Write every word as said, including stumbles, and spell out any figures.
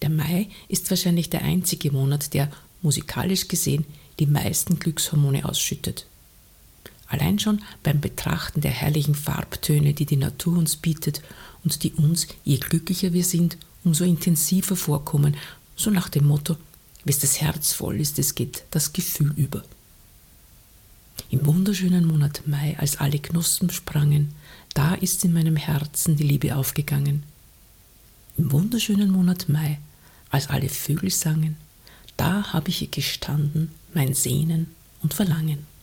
Der Mai ist wahrscheinlich der einzige Monat, der, musikalisch gesehen, die meisten Glückshormone ausschüttet. Allein schon beim Betrachten der herrlichen Farbtöne, die die Natur uns bietet und die uns, je glücklicher wir sind, umso intensiver vorkommen, so nach dem Motto, bis das Herz voll ist, es geht das Gefühl über. Im wunderschönen Monat Mai, als alle Knospen sprangen, da ist in meinem Herzen die Liebe aufgegangen. Im wunderschönen Monat Mai, als alle Vögel sangen, da habe ich gestanden, mein Sehnen und Verlangen.